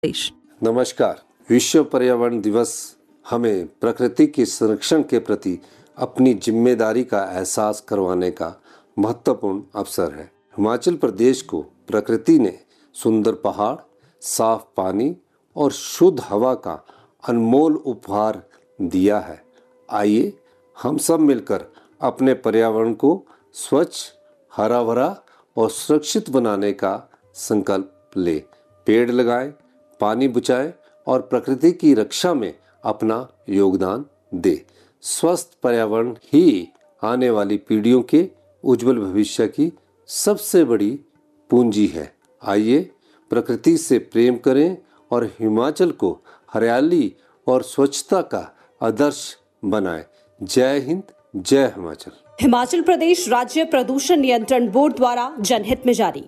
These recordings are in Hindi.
देश। नमस्कार। विश्व पर्यावरण दिवस हमें प्रकृति के संरक्षण के प्रति अपनी जिम्मेदारी का एहसास करवाने का महत्वपूर्ण अवसर है। हिमाचल प्रदेश को प्रकृति ने सुंदर पहाड़, साफ पानी और शुद्ध हवा का अनमोल उपहार दिया है। आइए हम सब मिलकर अपने पर्यावरण को स्वच्छ, हरा भरा और सुरक्षित बनाने का संकल्प ले। पेड़ लगाएं, पानी बचाएं और प्रकृति की रक्षा में अपना योगदान दे। स्वस्थ पर्यावरण ही आने वाली पीढ़ियों के उज्जवल भविष्य की सबसे बड़ी पूंजी है। आइए प्रकृति से प्रेम करें और हिमाचल को हरियाली और स्वच्छता का आदर्श बनाएं। जय हिंद, जय हिमाचल। हिमाचल प्रदेश राज्य प्रदूषण नियंत्रण बोर्ड द्वारा जनहित में जारी।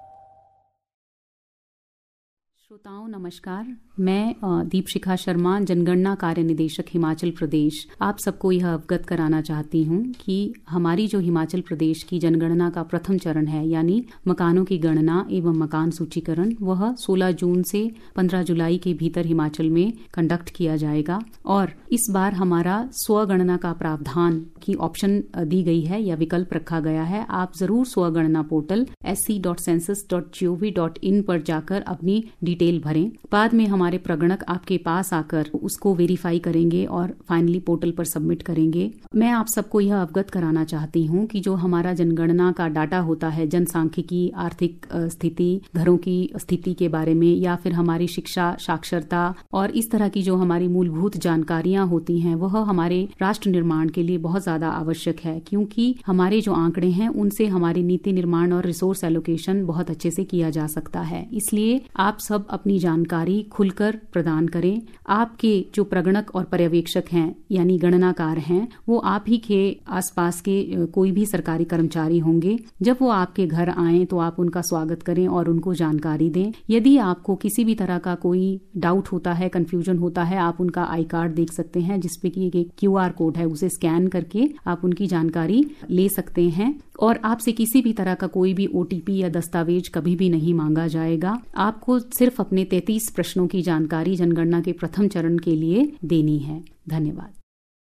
श्रोताओं नमस्कार, मैं दीपशिखा शर्मा, जनगणना कार्य निदेशक हिमाचल प्रदेश, आप सबको यह अवगत कराना चाहती हूँ कि हमारी जो हिमाचल प्रदेश की जनगणना का प्रथम चरण है, यानी मकानों की गणना एवं मकान सूचीकरण, वह 16 जून से 15 जुलाई के भीतर हिमाचल में कंडक्ट किया जाएगा। और इस बार हमारा स्वगणना का प्रावधान की ऑप्शन दी गई है या विकल्प रखा गया है। आप जरूर स्वगणना पोर्टल sc.census.gov.in पर जाकर अपनी डिटेल भरें। बाद में हमारे प्रगणक आपके पास आकर उसको वेरीफाई करेंगे और फाइनली पोर्टल पर सबमिट करेंगे। मैं आप सबको यह अवगत कराना चाहती हूँ कि जो हमारा जनगणना का डाटा होता है, जनसांख्यिकी, आर्थिक स्थिति, घरों की स्थिति के बारे में, या फिर हमारी शिक्षा, साक्षरता और इस तरह की जो हमारी मूलभूत जानकारियां होती हैं, वह हमारे राष्ट्र निर्माण के लिए बहुत ज्यादा आवश्यक है, क्योंकि हमारे जो आंकड़े हैं उनसे हमारी नीति निर्माण और रिसोर्स एलोकेशन बहुत अच्छे से किया जा सकता है। इसलिए आप सब अपनी जानकारी खुलकर प्रदान करें। आपके जो प्रगणक और पर्यवेक्षक हैं यानी गणनाकार हैं, वो आप ही के आसपास के कोई भी सरकारी कर्मचारी होंगे। जब वो आपके घर आएं तो आप उनका स्वागत करें और उनको जानकारी दें। यदि आपको किसी भी तरह का कोई डाउट होता है, कंफ्यूजन होता है, आप उनका आई कार्ड देख सकते हैं जिसपे कि एक QR कोड है, उसे स्कैन करके आप उनकी जानकारी ले सकते हैं। और आपसे किसी भी तरह का कोई भी OTP या दस्तावेज कभी भी नहीं मांगा जाएगा। आपको सिर्फ अपने 33 प्रश्नों की जानकारी जनगणना के प्रथम चरण के लिए देनी है। धन्यवाद।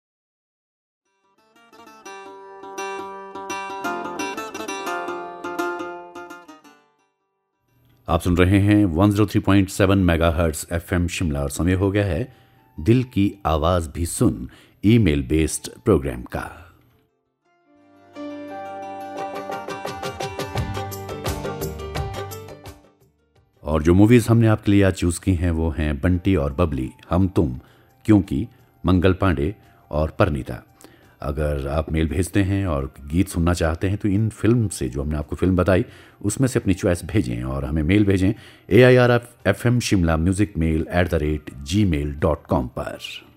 आप सुन रहे हैं 103.7 मेगाहर्ट्ज FM शिमला और समय हो गया है दिल की आवाज भी सुन ईमेल बेस्ड प्रोग्राम का। और जो मूवीज हमने आपके लिए आज चूज की हैं वो हैं बंटी और बबली, हम तुम, क्योंकि, मंगल पांडे और परनीता। अगर आप मेल भेजते हैं और गीत सुनना चाहते हैं तो इन फिल्म से, जो हमने आपको फिल्म बताई, उसमें से अपनी चॉइस भेजें और हमें मेल भेजें AIRFM Shimla music mail @gmail.com पर।